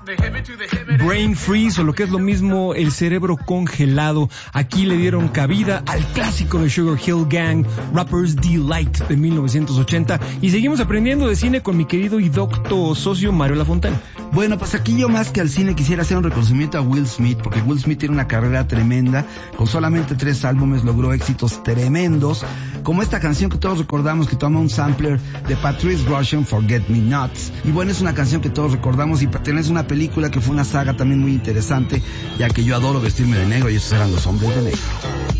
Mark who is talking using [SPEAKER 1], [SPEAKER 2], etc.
[SPEAKER 1] Brain Freeze, o lo que es lo mismo, el cerebro congelado. Aquí le dieron cabida al clásico de Sugar Hill Gang, Rapper's Delight, de 1980. Y seguimos aprendiendo de cine con mi querido y docto socio Mario Lafontaine.
[SPEAKER 2] Bueno, pues aquí yo más que al cine quisiera hacer un reconocimiento a Will Smith, porque Will Smith tiene una carrera tremenda. Con solamente 3 álbumes logró éxitos tremendos, como esta canción que todos recordamos, que toma un sampler de Patrice Rushen, Forget Me Nots. Y bueno, es una canción que todos recordamos y pertenece a una película que fue una saga también muy interesante, ya que yo adoro vestirme de negro y esos eran Los Hombres de Negro.